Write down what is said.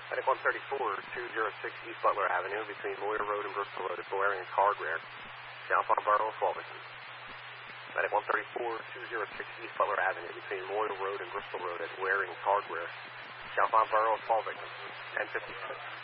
Medic 134-206 East Butler Avenue between Moyer Road and Bristol Road at Waring Hardware, Chalfont Borough of Fulvington. Medic 134-206 East Butler Avenue between Moyer Road and Bristol Road at Waring Hardware, Chalfont Borough of Fulvington, 1056.